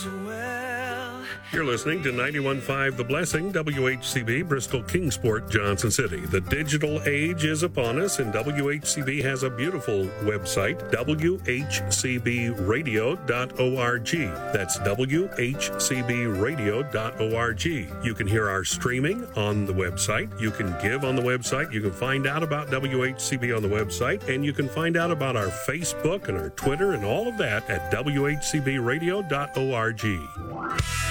You're listening to 91.5 The Blessing, WHCB, Bristol, Kingsport, Johnson City. The digital age is upon us, and WHCB has a beautiful website, WHCBradio.org. That's WHCBradio.org. You can hear our streaming on the website. You can give on the website. You can find out about WHCB on the website, and you can find out about our Facebook and our Twitter and all of that at WHCBradio.org.